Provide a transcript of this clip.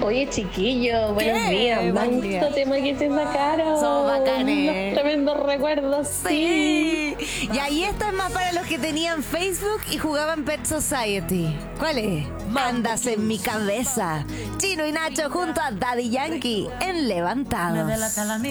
Oye, chiquillos, buenos días. Buen día. Manso tema que se sacaron. Somos bacanes. Unos tremendos recuerdos, sí. Y ahí esto es más para los que tenían Facebook y jugaban Pet Society. ¿Cuál es? Andas en mi cabeza. Chino y Nacho junto a Daddy Yankee en Levantados.